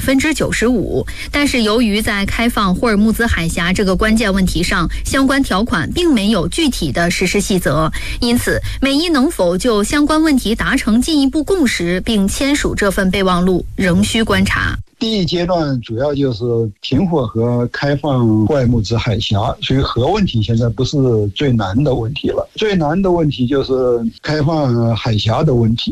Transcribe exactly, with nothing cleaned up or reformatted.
分之九十五。但是由于在开放霍尔木兹海峡这个关键问题上，相关条款并没有具体的实施细则，因此美伊能否就相关问题达成进一步共识并签署这份备忘录，仍需观察。 第一阶段主要就是停火和开放霍尔木兹海峡，所以核问题现在不是最难的问题了，最难的问题就是开放海峡的问题。